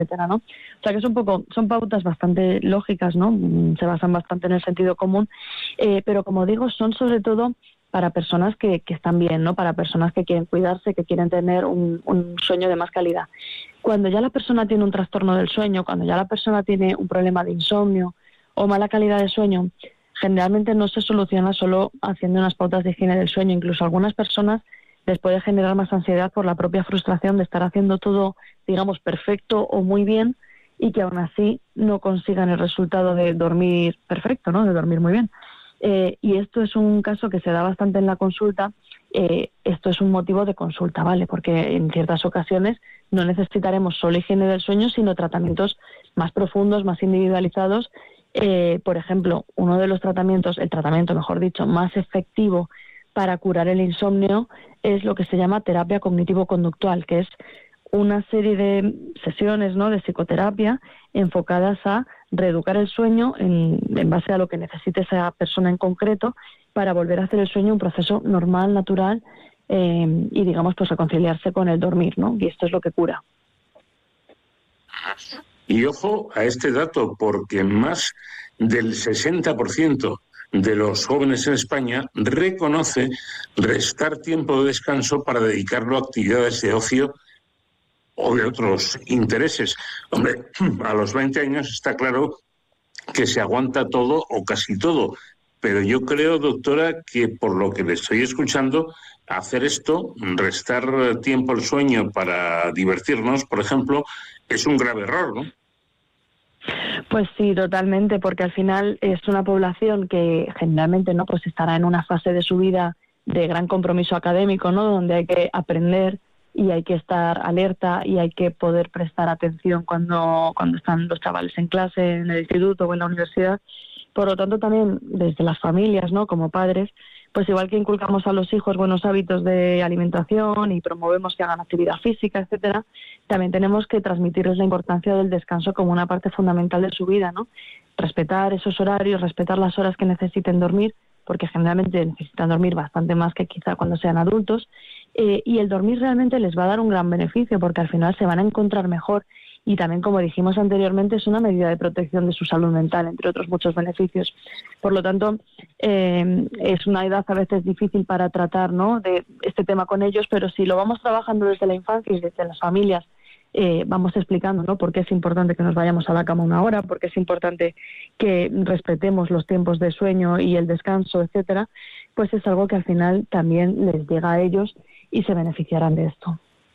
etcétera, ¿no? O sea que es un poco, son pautas bastante lógicas, ¿no? Se basan bastante en el sentido común, pero como digo, son sobre todo para personas que están bien, ¿no? Para personas que quieren cuidarse, que quieren tener un sueño de más calidad. Cuando ya la persona tiene un trastorno del sueño, cuando ya la persona tiene un problema de insomnio o mala calidad de sueño, generalmente no se soluciona solo haciendo unas pautas de higiene del sueño. Incluso a algunas personas les puede generar más ansiedad por la propia frustración de estar haciendo todo, digamos, perfecto o muy bien y que aún así no consigan el resultado de dormir perfecto, ¿no? De dormir muy bien. Y esto es un caso que se da bastante en la consulta. Esto es un motivo de consulta, ¿vale? Porque en ciertas ocasiones no necesitaremos solo higiene del sueño, sino tratamientos más profundos, más individualizados. Por ejemplo, uno de los tratamientos, el tratamiento, mejor dicho, más efectivo para curar el insomnio es lo que se llama terapia cognitivo-conductual, que es una serie de sesiones, ¿no?, de psicoterapia enfocadas a reeducar el sueño en base a lo que necesite esa persona en concreto para volver a hacer el sueño un proceso normal, natural y, digamos, pues reconciliarse con el dormir, ¿no? Y esto es lo que cura. Y ojo a este dato, porque más del 60% de los jóvenes en España reconoce restar tiempo de descanso para dedicarlo a actividades de ocio o de otros intereses. Hombre, a los 20 años está claro que se aguanta todo o casi todo, pero yo creo, doctora, que por lo que le estoy escuchando, hacer esto, restar tiempo al sueño para divertirnos, por ejemplo, es un grave error, ¿no? Pues sí, totalmente, porque al final es una población que generalmente, ¿no?, pues estará en una fase de su vida de gran compromiso académico, ¿no?, donde hay que aprender y hay que estar alerta y hay que poder prestar atención cuando están los chavales en clase, en el instituto o en la universidad. Por lo tanto, también desde las familias, ¿no?, como padres, pues igual que inculcamos a los hijos buenos hábitos de alimentación y promovemos que hagan actividad física, etcétera, también tenemos que transmitirles la importancia del descanso como una parte fundamental de su vida, ¿no? Respetar esos horarios, respetar las horas que necesiten dormir, porque generalmente necesitan dormir bastante más que quizá cuando sean adultos, y el dormir realmente les va a dar un gran beneficio, porque al final se van a encontrar mejor y también, como dijimos anteriormente, es una medida de protección de su salud mental, entre otros muchos beneficios. Por lo tanto, es una edad a veces difícil para tratar, ¿no?, de este tema con ellos, pero si lo vamos trabajando desde la infancia y desde las familias, vamos explicando, ¿no?, por qué es importante que nos vayamos a la cama una hora, por qué es importante que respetemos los tiempos de sueño y el descanso, etcétera, pues es algo que al final también les llega a ellos y se beneficiarán de esto.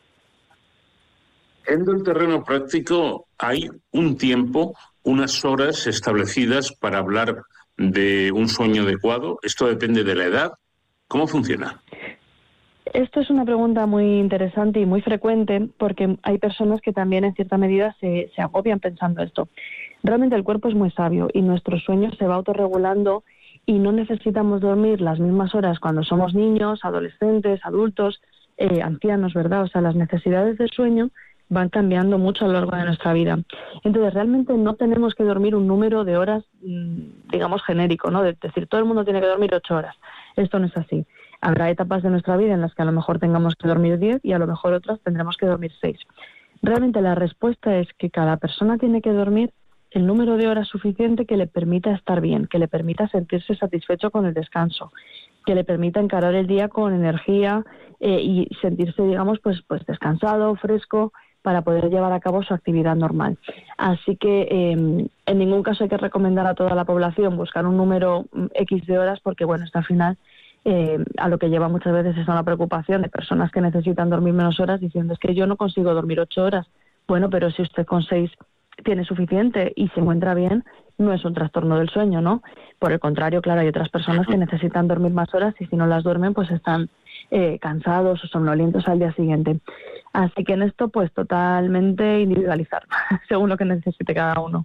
En el terreno práctico hay un tiempo, unas horas establecidas para hablar de un sueño adecuado. Esto depende de la edad. ¿Cómo funciona? Esto es una pregunta muy interesante y muy frecuente porque hay personas que también en cierta medida se agobian pensando esto. Realmente el cuerpo es muy sabio y nuestro sueño se va autorregulando y no necesitamos dormir las mismas horas cuando somos niños, adolescentes, adultos, ancianos, ¿verdad? O sea, las necesidades del sueño van cambiando mucho a lo largo de nuestra vida. Entonces, realmente no tenemos que dormir un número de horas, digamos, genérico, ¿no? De decir, todo el mundo tiene que dormir 8 horas. Esto no es así. Habrá etapas de nuestra vida en las que a lo mejor tengamos que dormir 10 y a lo mejor otras tendremos que dormir 6. Realmente la respuesta es que cada persona tiene que dormir el número de horas suficiente que le permita estar bien, que le permita sentirse satisfecho con el descanso, que le permita encarar el día con energía y sentirse, digamos, pues descansado, fresco, para poder llevar a cabo su actividad normal. Así que en ningún caso hay que recomendar a toda la población buscar un número X de horas porque, bueno, esto al final a lo que lleva muchas veces es una preocupación de personas que necesitan dormir menos horas diciendo es que yo no consigo dormir 8 horas. Bueno, pero si usted con 6 tiene suficiente y se encuentra bien, no es un trastorno del sueño, ¿no? Por el contrario, claro, hay otras personas que necesitan dormir más horas y si no las duermen, pues están cansados o somnolientos al día siguiente. Así que en esto, pues totalmente individualizar, según lo que necesite cada uno.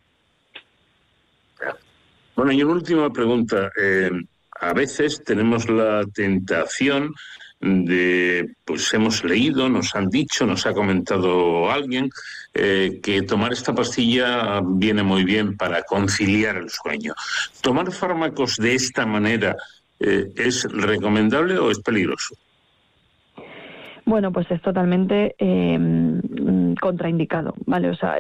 Bueno, y una última pregunta. A veces tenemos la tentación de, pues hemos leído, nos han dicho, nos ha comentado alguien, que tomar esta pastilla viene muy bien para conciliar el sueño. ¿Tomar fármacos de esta manera es recomendable o es peligroso? Bueno, pues es totalmente contraindicado, ¿vale? O sea,